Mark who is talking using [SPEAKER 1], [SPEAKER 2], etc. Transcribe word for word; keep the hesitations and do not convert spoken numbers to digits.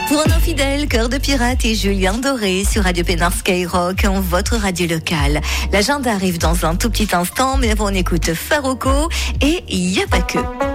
[SPEAKER 1] Pour un infidèle, Cœur de Pirate et Julien Doré sur Radio Pénin Skyrock, en votre radio locale. L'agenda arrive dans un tout petit instant, mais avant on écoute Faroko et Y a pas que.